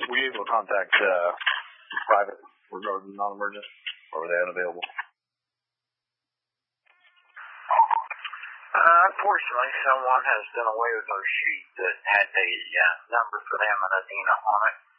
were you able to contact private regarding non-emergent, or were they unavailable? Unfortunately, someone has done away with our sheet that had a number for them and Adina on it.